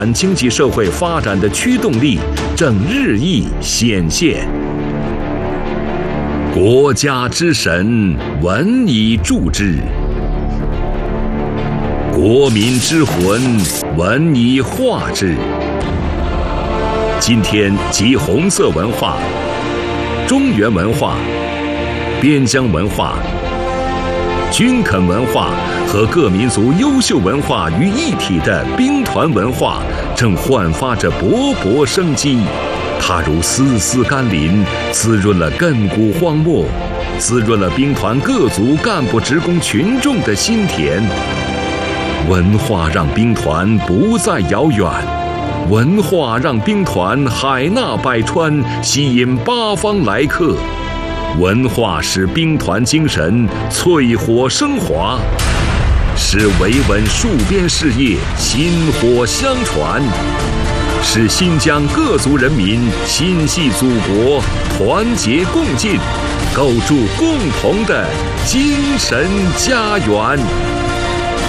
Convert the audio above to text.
经济社会发展的驱动力正日益显现。国家之神，文以助之；国民之魂，文以化之。今天集红色文化、中原文化、边疆文化、军垦文化和各民族优秀文化于一体的兵团文化，正焕发着勃勃生机。它如丝丝甘霖，滋润了亘古荒漠，滋润了兵团各族干部职工群众的心田。文化让兵团不再遥远，文化让兵团海纳百川，吸引八方来客。文化使兵团精神淬火升华，使维稳戍边事业薪火相传，使新疆各族人民心系祖国，团结共进，构筑共同的精神家园。